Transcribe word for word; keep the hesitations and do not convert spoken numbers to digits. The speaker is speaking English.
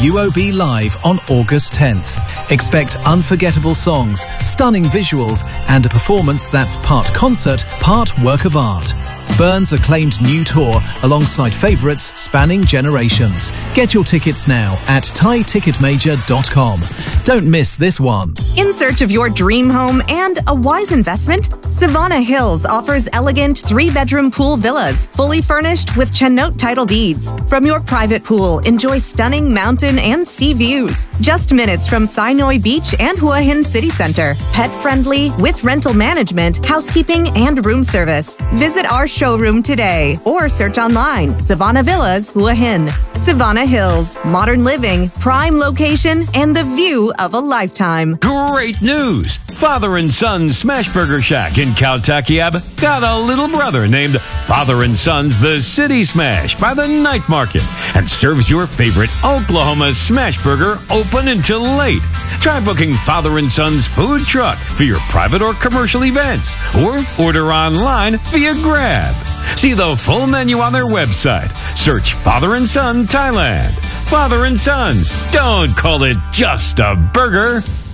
U O B Live on August tenth. Expect unforgettable songs, stunning visuals, and a performance that's part concert, part work of art. Burns' acclaimed new tour alongside favourites spanning generations. Get your tickets now at thai ticket major dot com. Don't miss this one. In search of your dream home and a wise investment? Savannah Hills offers elegant three-bedroom pool villas, fully furnished with Chennote title deeds. From your private pool, enjoy stunning mountain and sea views. Just minutes from Sinoi Beach and Hua Hin City Center. Pet-friendly with rental management, housekeeping, and room service. Visit our showroom today or search online. Savannah Villas, Hua Hin. Savannah Hills. Modern living, prime location, and the view of a lifetime. Great news! Father and Son Smashburger Shack in Kautakyiab got a little brother named Father and Son's The City Smash by the Night Market and serves your favorite Oklahoma Smashburger open until late. Try booking Father and Son's food truck for your private or commercial events or order online via Grab. See the full menu on their website. Search Father and Son Thailand. Father and Sons. Don't call it just a burger.